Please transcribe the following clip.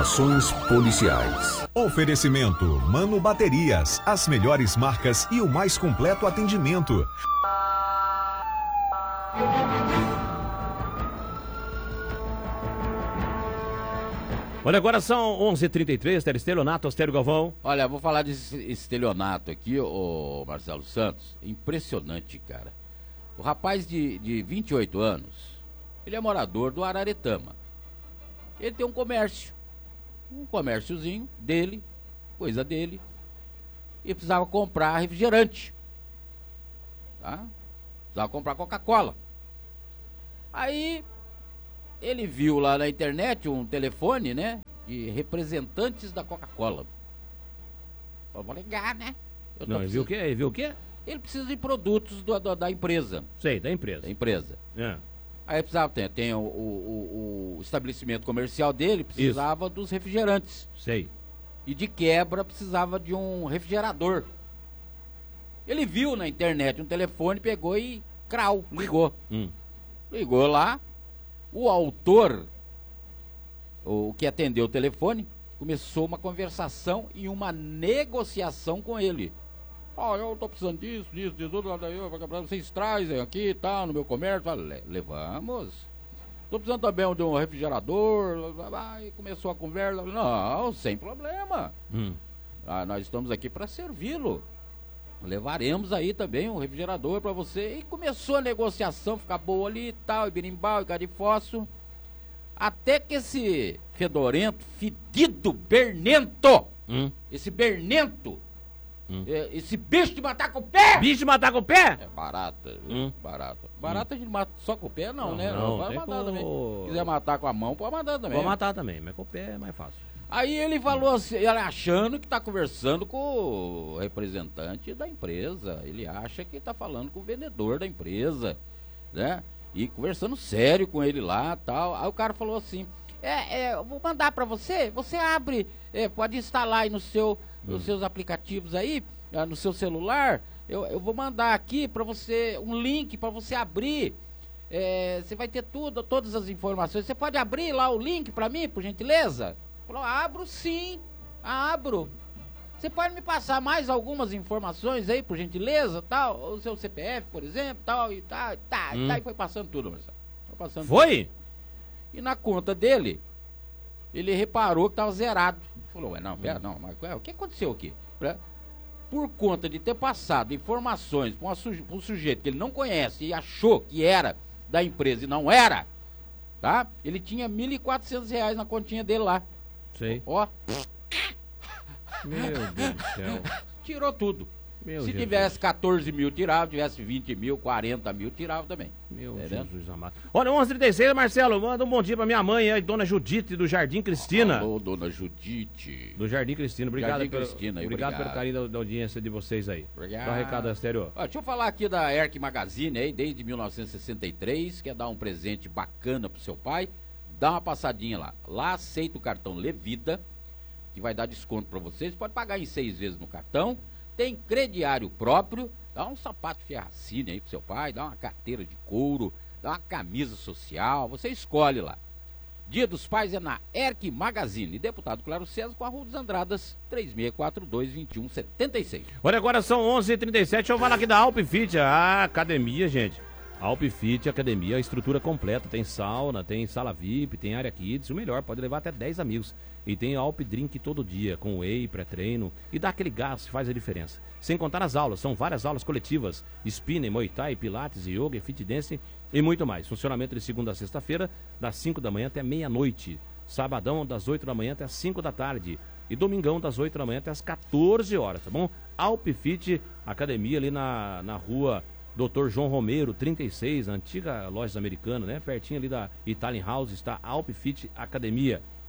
Informações policiais. Oferecimento Mano Baterias, as melhores marcas e o mais completo atendimento. Olha, agora são 11h33, estelionato, Astério Galvão. Olha, vou falar de estelionato aqui, ô Marcelo Santos. Impressionante, cara. O rapaz de 28 anos, ele é morador do Araretama. Ele tem um comérciozinho dele, coisa dele, e precisava comprar refrigerante, tá? Precisava comprar Coca-Cola. Aí ele viu lá na internet um telefone, né, de representantes da Coca-Cola. Falou, vou ligar, né? Não, ele viu o quê? Ele viu o quê? Ele precisa de produtos da empresa. Sei, da empresa. Da empresa. É. Aí precisava, tem o estabelecimento comercial dele, precisava dos refrigerantes. Sei. E de quebra precisava de um refrigerador. Ele viu na internet um telefone, pegou e ligou. Ligou lá, o autor, o que atendeu o telefone, começou uma conversação e uma negociação com ele. Eu tô precisando disso, vocês trazem aqui, tá, no meu comércio. Levamos. Tô precisando também de um refrigerador. Aí começou a conversa. Não, sem problema. Nós estamos aqui para servi-lo. Levaremos aí também um refrigerador para você. E começou a negociação, ficar boa ali e tal, e birimbau, e carifosso. Até que esse fedorento, fedido, bernento, esse bernento, esse bicho de matar com o pé! Bicho de matar com o pé? É barata, barata. Barata a gente mata só com o pé, não, né? Não, pode matar também. Se quiser matar com a mão, pode matar também. Pode matar também, mas com o pé é mais fácil. Aí ele falou assim, ele achando que tá conversando com o representante da empresa. Ele acha que tá falando com o vendedor da empresa, né? E conversando sério com ele lá e tal. Aí o cara falou assim, eu vou mandar pra você, você abre, pode instalar aí nos seus aplicativos aí, no seu celular. Eu vou mandar aqui pra você um link pra você abrir. Você vai ter todas as informações. Você pode abrir lá o link pra mim, por gentileza? Falou, abro sim, abro. Você pode me passar mais algumas informações aí, por gentileza, tal? O seu CPF, por exemplo, tal, e tá, e foi passando tudo, Marcelo. Foi? Tudo. E na conta dele, ele reparou que tava zerado. Falou, pera, mas o que aconteceu aqui? Por conta de ter passado informações para um sujeito que ele não conhece e achou que era da empresa e não era, tá? Ele tinha R$1.400 na continha dele lá. Sei. Ó. Meu Deus do céu. Tirou tudo. Se tivesse 14 mil, tirava. Tivesse 20 mil, 40 mil, tirava também. Meu Jesus amado. Olha, 11h36, Marcelo, manda um bom dia pra minha mãe aí, dona Judite, do Jardim Cristina. Alô, dona Judite. Do Jardim Cristina, obrigado. Jardim Cristina, obrigado pelo carinho da audiência de vocês aí. Obrigado. Dá um recado, Astério. Deixa eu falar aqui da Erc Magazine aí, desde 1963, quer dar um presente bacana pro seu pai. Dá uma passadinha lá. Lá aceita o cartão Levida, que vai dar desconto pra vocês. Pode pagar em 6 vezes no cartão. Tem crediário próprio. Dá um sapato Ferracini aí pro seu pai. Dá uma carteira de couro. Dá uma camisa social. Você escolhe lá. Dia dos Pais é na Erc Magazine. Deputado Claro César com a Rua dos Andradas, 3642-2176. Olha, agora são 11h37. Deixa eu falar aqui da Alpfit, a academia, gente. Alpfit Academia, estrutura completa, tem sauna, tem sala VIP, tem área kids, o melhor, pode levar até 10 amigos. E tem Alp Drink todo dia, com whey, pré-treino, e dá aquele gás que faz a diferença. Sem contar as aulas, são várias aulas coletivas, spinning, muay thai, pilates, yoga, fit dance e muito mais. Funcionamento de segunda a sexta-feira, das 5 da manhã até meia-noite. Sabadão, das 8 da manhã até as 5 da tarde. E domingão, das 8 da manhã até as 14 horas, tá bom? Alpfit Academia, ali na rua Dr. João Romero, 36, a antiga Lojas Americana, né? Pertinho ali da Italian House, está a Alpfit Academia.